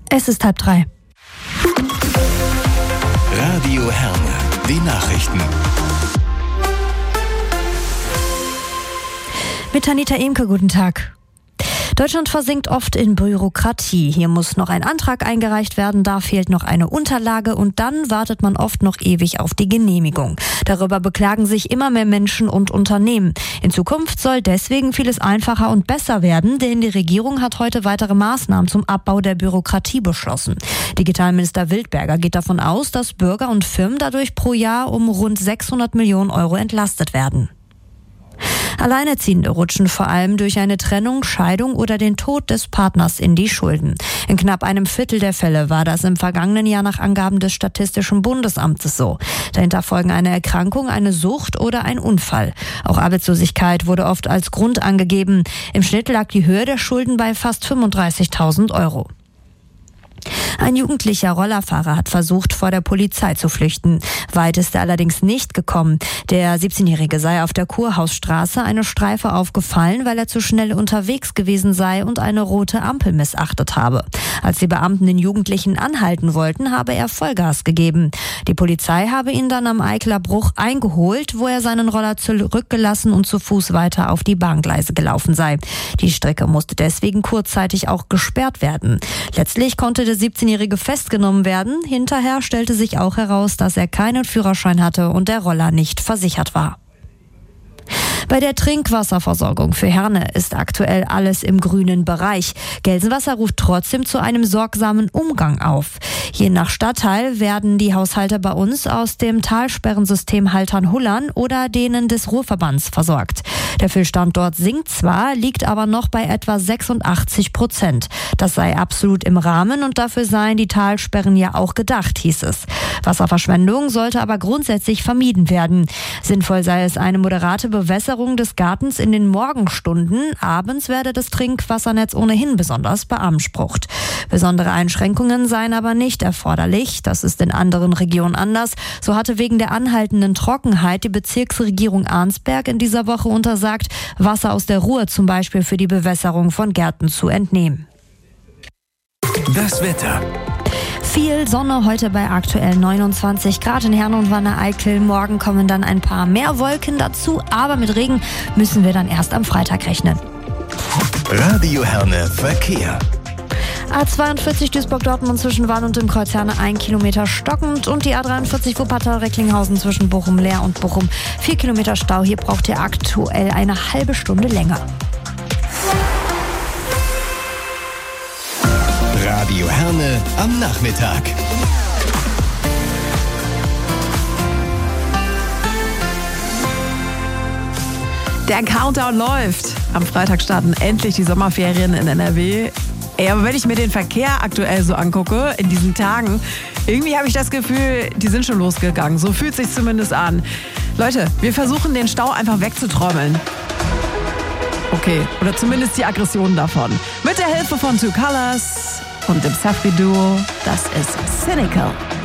Es ist 2:30. Radio Herne, die Nachrichten. Mit Anita Imke, guten Tag. Deutschland versinkt oft in Bürokratie. Hier muss noch ein Antrag eingereicht werden, da fehlt noch eine Unterlage und dann wartet man oft noch ewig auf die Genehmigung. Darüber beklagen sich immer mehr Menschen und Unternehmen. In Zukunft soll deswegen vieles einfacher und besser werden, denn die Regierung hat heute weitere Maßnahmen zum Abbau der Bürokratie beschlossen. Digitalminister Wildberger geht davon aus, dass Bürger und Firmen dadurch pro Jahr um rund 600 Millionen Euro entlastet werden. Alleinerziehende rutschen vor allem durch eine Trennung, Scheidung oder den Tod des Partners in die Schulden. In knapp einem Viertel der Fälle war das im vergangenen Jahr nach Angaben des Statistischen Bundesamtes so. Dahinter folgen eine Erkrankung, eine Sucht oder ein Unfall. Auch Arbeitslosigkeit wurde oft als Grund angegeben. Im Schnitt lag die Höhe der Schulden bei fast 35.000 Euro. Ein jugendlicher Rollerfahrer hat versucht, vor der Polizei zu flüchten. Weit ist er allerdings nicht gekommen. Der 17-Jährige sei auf der Kurhausstraße eine Streife aufgefallen, weil er zu schnell unterwegs gewesen sei und eine rote Ampel missachtet habe. Als die Beamten den Jugendlichen anhalten wollten, habe er Vollgas gegeben. Die Polizei habe ihn dann am Eikeler Bruch eingeholt, wo er seinen Roller zurückgelassen und zu Fuß weiter auf die Bahngleise gelaufen sei. Die Strecke musste deswegen kurzzeitig auch gesperrt werden. Letztlich konnte der 17-Jährige festgenommen werden. Hinterher stellte sich auch heraus, dass er keinen Führerschein hatte und der Roller nicht versichert war. Bei der Trinkwasserversorgung für Herne ist aktuell alles im grünen Bereich. Gelsenwasser ruft trotzdem zu einem sorgsamen Umgang auf. Je nach Stadtteil werden die Haushalte bei uns aus dem Talsperrensystem Haltern-Hullern oder denen des Ruhrverbands versorgt. Der Füllstand dort sinkt zwar, liegt aber noch bei etwa 86%. Das sei absolut im Rahmen und dafür seien die Talsperren ja auch gedacht, hieß es. Wasserverschwendung sollte aber grundsätzlich vermieden werden. Sinnvoll sei es eine moderate Bewässerung des Gartens in den Morgenstunden. Abends werde das Trinkwassernetz ohnehin besonders beansprucht. Besondere Einschränkungen seien aber nicht erforderlich. Das ist in anderen Regionen anders. So hatte wegen der anhaltenden Trockenheit die Bezirksregierung Arnsberg in dieser Woche untersagt, Wasser aus der Ruhr zum Beispiel für die Bewässerung von Gärten zu entnehmen. Das Wetter. Viel Sonne heute bei aktuell 29 Grad in Herne und Wanne-Eickel. Morgen kommen dann ein paar mehr Wolken dazu, aber mit Regen müssen wir dann erst am Freitag rechnen. Radio Herne Verkehr. A42 Duisburg-Dortmund zwischen Wann und im Kreuz Herne 1 Kilometer stockend und die A43 Wuppertal-Recklinghausen zwischen Bochum-Leer und Bochum 4 Kilometer Stau. Hier braucht ihr aktuell eine halbe Stunde länger. Radio Herne am Nachmittag. Der Countdown läuft. Am Freitag starten endlich die Sommerferien in NRW. Aber wenn ich mir den Verkehr aktuell so angucke, in diesen Tagen, irgendwie habe ich das Gefühl, die sind schon losgegangen. So fühlt es sich zumindest an. Leute, wir versuchen den Stau einfach wegzutrommeln. Okay, oder zumindest die Aggression davon. Mit der Hilfe von Two Colors und dem Safri Duo, das ist Cynical.